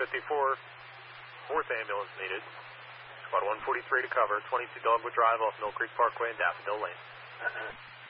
54, fourth ambulance needed. Squad 143 to cover, 22 Dogwood Drive off Mill Creek Parkway and Daffodil Lane.